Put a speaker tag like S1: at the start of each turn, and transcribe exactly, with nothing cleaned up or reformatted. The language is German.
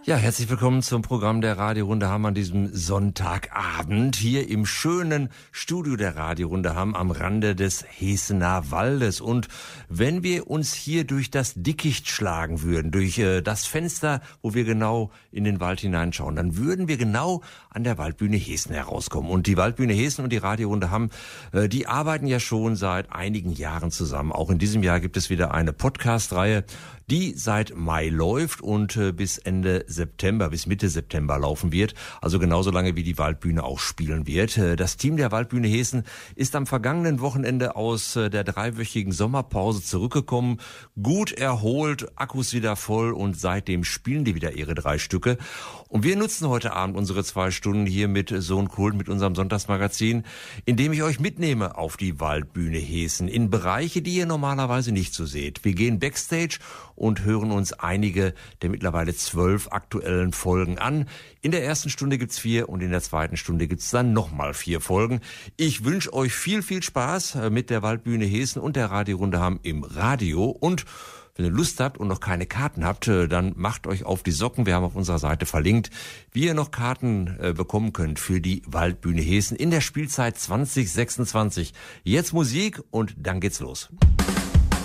S1: Ja, herzlich willkommen zum Programm der Radiorunde Hamm an diesem Sonntagabend hier im schönen Studio der Radiorunde Hamm am Rande des Heeßener Waldes. Und wenn wir uns hier durch das Dickicht schlagen würden, durch äh, das Fenster, wo wir genau in den Wald hineinschauen, dann würden wir genau an der Waldbühne Heeßen herauskommen. Und die Waldbühne Heeßen und die Radiorunde Hamm, äh, die arbeiten ja schon seit einigen Jahren zusammen. Auch in diesem Jahr gibt es wieder eine Podcast-Reihe, die seit Mai läuft und äh, bis Ende September, bis Mitte September laufen wird. Also genauso lange wie die Waldbühne auch spielen wird. Äh, das Team der Waldbühne Heeßen ist am vergangenen Wochenende aus äh, der dreiwöchigen Sommerpause zurückgekommen, gut erholt, Akkus wieder voll und seitdem spielen die wieder ihre drei Stücke. Und wir nutzen heute Abend unsere zwei Stunden hier mit Sohn Kult, mit unserem Sonntagsmagazin, indem ich euch mitnehme auf die Waldbühne Heeßen in Bereiche, die ihr normalerweise nicht so seht. Wir gehen Backstage und hören uns einige der mittlerweile zwölf aktuellen Folgen an. In der ersten Stunde gibt's vier und in der zweiten Stunde gibt's dann nochmal vier Folgen. Ich wünsche euch viel, viel Spaß mit der Waldbühne Heeßen und der Radiorunde Hamm im Radio. Und wenn ihr Lust habt und noch keine Karten habt, dann macht euch auf die Socken. Wir haben auf unserer Seite verlinkt, wie ihr noch Karten äh, bekommen könnt für die Waldbühne Heeßen in der Spielzeit zwanzig sechsundzwanzig. Jetzt Musik und dann geht's los.